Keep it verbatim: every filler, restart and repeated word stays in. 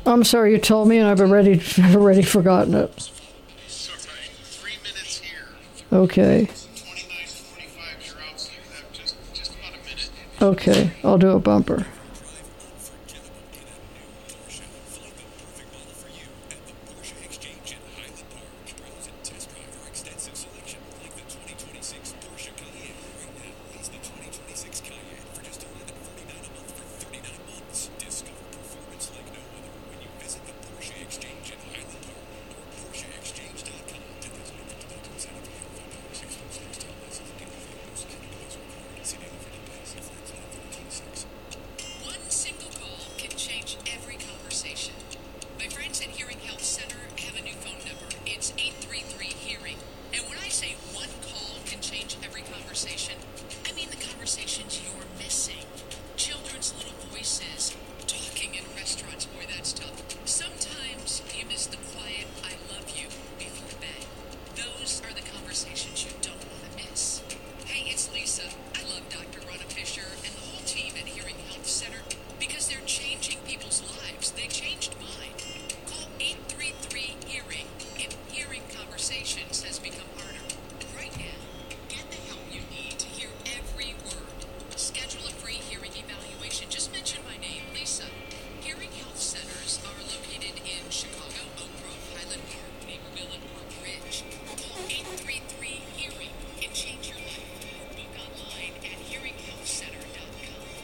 I'm sorry, you told me and I've already, I've already forgotten it. Sorry, three minutes here. Okay. twenty-nine forty-five, you're out, so you have just, just about a minute. Okay, I'll do a bumper.